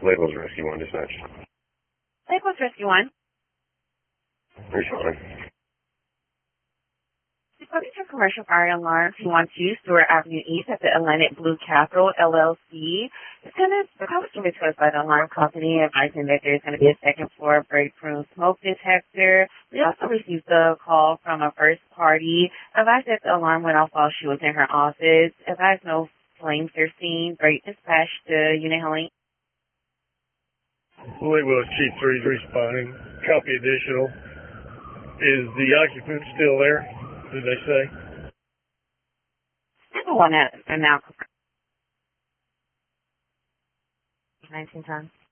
Labels Rescue 1 dispatch. Labels Rescue 1. Responding. According to commercial fire alarm P12 Stewart Avenue East at the Atlantic Blue Capital LLC, the call was given to us by the alarm company advising that there's going to be a second floor break-room smoke detector. We also received a call from a first party advised that the alarm went off while she was in her office. Advised no flames are seen. Break dispatch to unit handling. Lakeville Chief 3 is responding. Copy additional. Is the occupant still there? Did they say? Everyone has been now 19 times.